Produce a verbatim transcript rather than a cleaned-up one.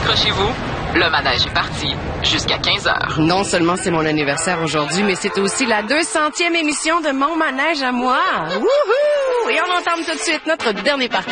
accrochez-vous, le manège est parti jusqu'à quinze heures. Non seulement c'est mon anniversaire aujourd'hui, mais c'est aussi la deux centième émission de Mon manège à moi. Wouhou! Et on entame tout de suite notre dernier parti.